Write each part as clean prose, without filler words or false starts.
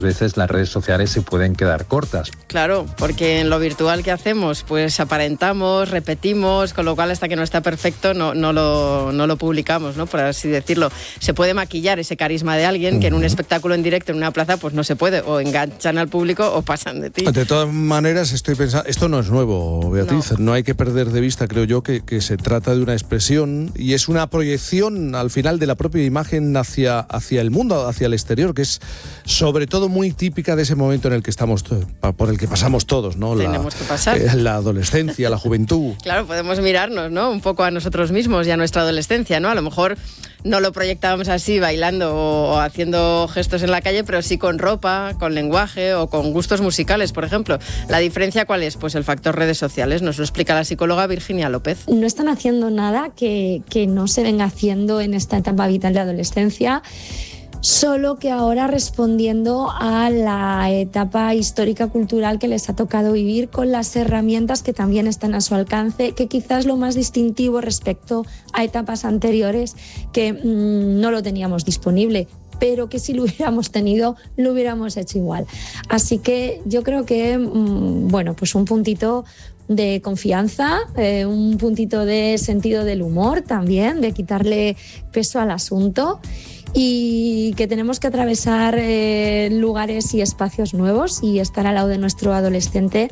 veces las redes sociales se pueden quedar cortas. Claro, porque en lo virtual que hacemos, pues aparentamos, repetimos, con lo cual hasta que no está perfecto no lo publicamos, ¿no? Por así decirlo. Se puede maquillar ese carisma de alguien que en un espectáculo en directo en una plaza pues no se puede, o enganchan al público o pasan de ti. De todas maneras, estoy pensando, esto no es nuevo, Beatriz, no hay que perder de vista, creo yo, que se trata de una expresión y es una proyección al final de la propia imagen hacia el mundo, hacia el exterior, que es sobre todo muy típica de ese momento en el que estamos, por el que pasamos todos, ¿no? Tenemos que pasar. La adolescencia, la juventud. Claro, podemos mirarnos, ¿no? Un poco a nosotros mismos y a nuestra adolescencia, ¿no? A lo mejor no lo proyectábamos así, bailando o haciendo gestos en la calle, pero sí con ropa, con lenguaje o con gustos musicales, por ejemplo. ¿La diferencia cuál es? Pues el factor redes sociales. Nos lo explica la psicóloga Virginia López. No están haciendo nada que no se venga haciendo en esta etapa vital de adolescencia, solo que ahora respondiendo a la etapa histórica cultural que les ha tocado vivir con las herramientas que también están a su alcance, que quizás lo más distintivo respecto a etapas anteriores que no lo teníamos disponible, pero que si lo hubiéramos tenido, lo hubiéramos hecho igual. Así que yo creo que, pues un puntito de confianza, un puntito de sentido del humor también, de quitarle peso al asunto, y que tenemos que atravesar lugares y espacios nuevos y estar al lado de nuestro adolescente,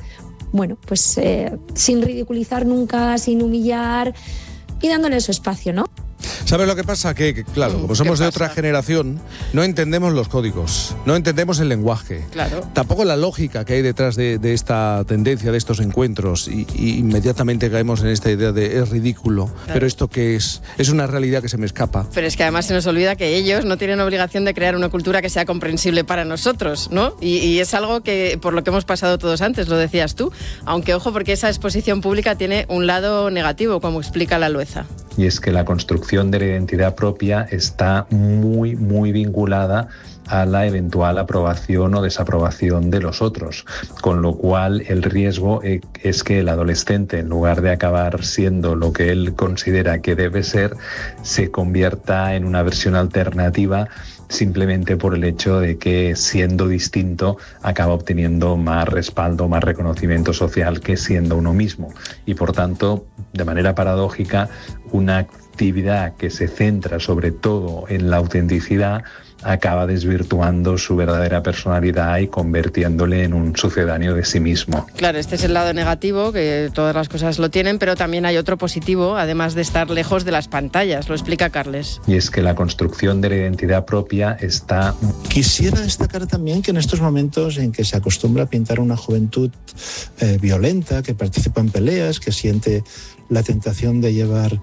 sin ridiculizar nunca, sin humillar y dándole su espacio, ¿no? ¿Sabes lo que pasa? Que claro, como somos de otra generación, no entendemos los códigos, no entendemos el lenguaje, claro. Tampoco la lógica que hay detrás de esta tendencia, de estos encuentros, y inmediatamente caemos en esta idea de es ridículo, claro. Pero esto que es una realidad que se me escapa. Pero es que además se nos olvida que ellos no tienen obligación de crear una cultura que sea comprensible para nosotros, ¿no? Y es algo que por lo que hemos pasado todos antes, lo decías tú, aunque ojo, porque esa exposición pública tiene un lado negativo, como explica la Lueza. Y es que la construcción de la identidad propia está muy, muy vinculada a la eventual aprobación o desaprobación de los otros, con lo cual el riesgo es que el adolescente, en lugar de acabar siendo lo que él considera que debe ser, se convierta en una versión alternativa simplemente por el hecho de que, siendo distinto, acaba obteniendo más respaldo, más reconocimiento social que siendo uno mismo. Y por tanto, de manera paradójica, una actividad que se centra sobre todo en la autenticidad acaba desvirtuando su verdadera personalidad y convirtiéndole en un sucedáneo de sí mismo. Claro, este es el lado negativo, que todas las cosas lo tienen, pero también hay otro positivo, además de estar lejos de las pantallas, lo explica Carles. Y es que la construcción de la identidad propia está... Quisiera destacar también que en estos momentos en que se acostumbra a pintar una juventud violenta, que participa en peleas, que siente la tentación de llevar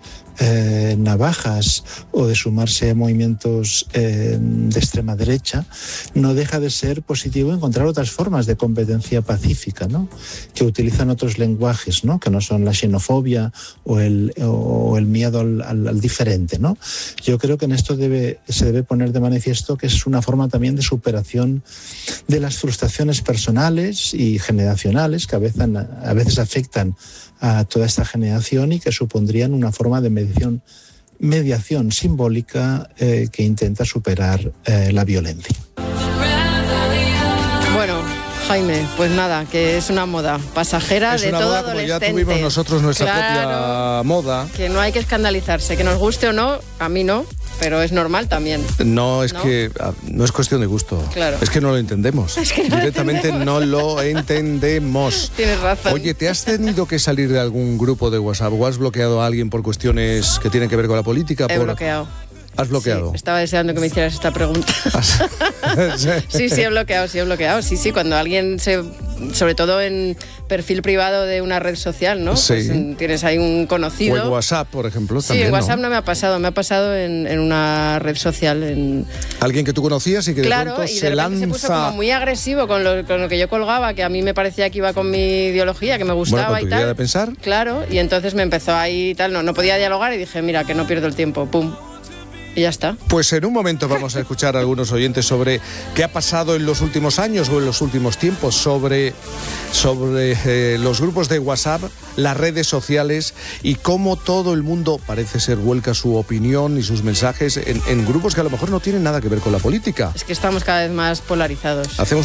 navajas o de sumarse a movimientos de extrema derecha, no deja de ser positivo encontrar otras formas de competencia pacífica, ¿no? Que utilizan otros lenguajes, ¿no? Que no son la xenofobia o el miedo al diferente, ¿no? Yo creo que en esto se debe poner de manifiesto que es una forma también de superación de las frustraciones personales y generacionales que a veces afectan a toda esta generación y que supondrían una forma de mediación simbólica que intenta superar la violencia. Bueno, Jaime, pues nada, que es una moda pasajera de todo adolescente. Ya tuvimos nosotros nuestra propia moda. Que no hay que escandalizarse, que nos guste o no, a mí no, pero es normal también. No, que no es cuestión de gusto. Claro. Es que no lo entendemos. Es que no directamente no lo entendemos. Tienes razón. Oye, ¿te has tenido que salir de algún grupo de WhatsApp o has bloqueado a alguien por cuestiones que tienen que ver con la política? Bloqueado. ¿Has bloqueado? Sí, estaba deseando que me hicieras esta pregunta. Sí, he bloqueado. Sí, cuando alguien sobre todo en perfil privado de una red social, ¿no? Sí. Pues tienes ahí un conocido. O en WhatsApp, por ejemplo, sí, también, en WhatsApp ¿no? me ha pasado en una red social. Alguien que tú conocías y que de pronto se lanza. Se puso como muy agresivo con lo que yo colgaba, que a mí me parecía que iba con mi ideología, que me gustaba, bueno, con tu idea de pensar. Claro, y entonces me empezó ahí tal, no podía dialogar y dije, mira, que no pierdo el tiempo, pum. Y ya está. Pues en un momento vamos a escuchar a algunos oyentes sobre qué ha pasado en los últimos años o en los últimos tiempos sobre los grupos de WhatsApp, las redes sociales y cómo todo el mundo parece ser vuelca su opinión y sus mensajes en grupos que a lo mejor no tienen nada que ver con la política. Es que estamos cada vez más polarizados. Hacemos